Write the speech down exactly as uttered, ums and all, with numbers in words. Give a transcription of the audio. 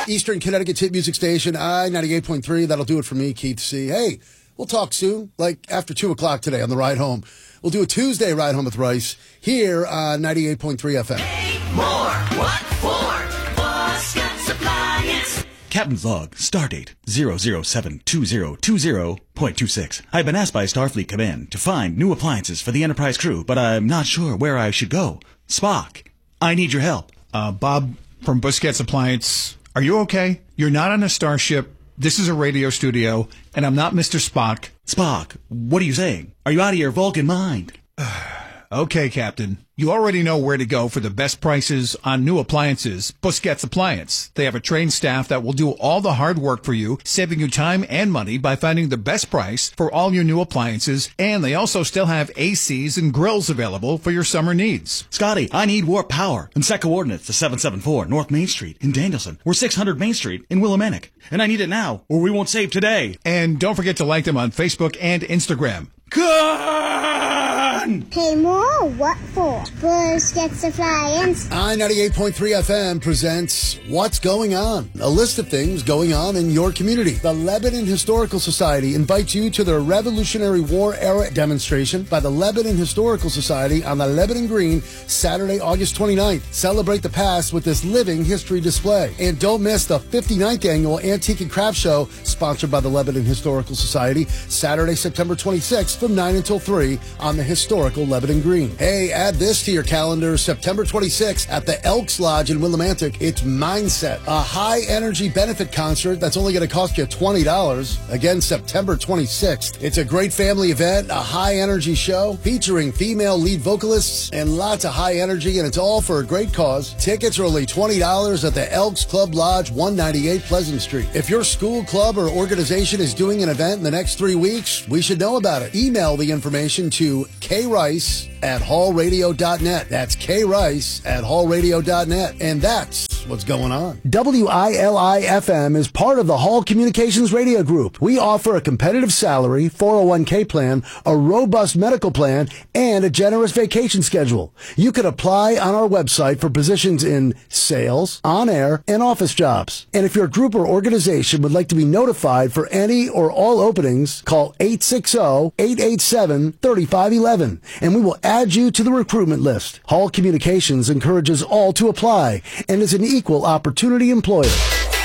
Eastern Connecticut's hit music station, I ninety-eight point three. That'll do it for me, Keith C. Hey, we'll talk soon, like after two o'clock today on the ride home. We'll do a Tuesday ride home with Rice here on ninety-eight point three F M. Hey, more. What for? Boscott's Appliance. Captain's log, stardate zero zero seven two zero two zero point two six. I've been asked by Starfleet Command to find new appliances for the Enterprise crew, but I'm not sure where I should go. Spock, I need your help. Uh, Bob from Busquets Appliance, are you okay? You're not on a starship. This is a radio studio, and I'm not Mister Spock. Spock, what are you saying? Are you out of your Vulcan mind? Okay, Captain. You already know where to go for the best prices on new appliances. Busquets Appliance. They have a trained staff that will do all the hard work for you, saving you time and money by finding the best price for all your new appliances, and they also still have A Cs and grills available for your summer needs. Scotty, I need warp power and set coordinates to seven seven four North Main Street in Danielson or six hundred Main Street in Willimantic. And I need it now or we won't save today. And don't forget to like them on Facebook and Instagram. Gun! Hey, more. What for? Busquets Appliance. I ninety-eight point three F M presents What's Going On? A list of things going on in your community. The Lebanon Historical Society invites you to their Revolutionary War era demonstration by the Lebanon Historical Society on the Lebanon Green, Saturday, August twenty-ninth. Celebrate the past with this living history display. And don't miss the fifty-ninth annual Antique and Craft Show, sponsored by the Lebanon Historical Society, Saturday, September twenty-sixth from nine until three on the historical Lebanon Green. Hey, add this to your calendar, September twenty-sixth at the Elks Lodge in Willimantic. It's Mindset, a high-energy benefit concert that's only going to cost you twenty dollars. Again, September twenty-sixth. It's a great family event, a high-energy show featuring female lead vocalists and lots of high energy, and it's all for a great cause. Tickets are only twenty dollars at the Elks Club Lodge, one ninety-eight Pleasant Street. If your school, club, or organization is doing an event in the next three weeks, we should know about it. Email the information to krice at hallradio dot net. That's krice at hallradio dot net. And that's what's going on. W I L I F M is part of the Hall Communications Radio Group. We offer a competitive salary, four oh one k plan, a robust medical plan, and a generous vacation schedule. You can apply on our website for positions in sales, on-air, and office jobs. And if your group or organization would like to be notified for any or all openings, call eight six zero, eight eight seven, three five one one, and we will add you to the recruitment list. Hall Communications encourages all to apply and is an equal opportunity employer.